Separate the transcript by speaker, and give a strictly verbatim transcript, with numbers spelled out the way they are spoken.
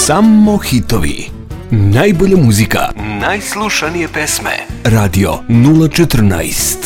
Speaker 1: Samo hitovi. Najbolja muzika, najslušanije pesme. Radio nula četrnaest.